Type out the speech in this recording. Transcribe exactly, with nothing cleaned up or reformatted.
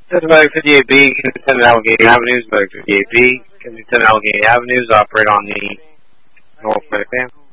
Motor fifty-eight B, Kensington Allegheny Avenues, Motor fifty-eight B, Kensington Allegheny Avenues, operate on the Norfolk Fan.